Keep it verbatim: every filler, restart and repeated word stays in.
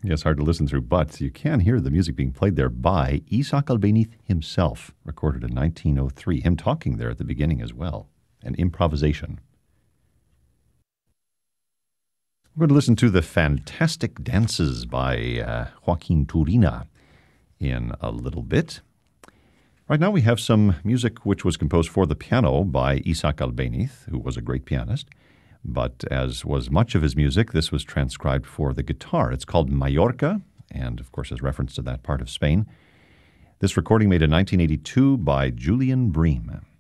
Yes, hard to listen through, but you can hear the music being played there by Isaac Albéniz himself, recorded in nineteen oh three. Him talking there at the beginning as well, an improvisation. We're going to listen to the Fantastic Dances by uh, Joaquin Turina in a little bit. Right now we have some music which was composed for the piano by Isaac Albéniz, who was a great pianist. But as was much of his music, this was transcribed for the guitar. It's called Mallorca, and of course is reference to that part of Spain. This recording made in nineteen eighty-two by Julian Bream.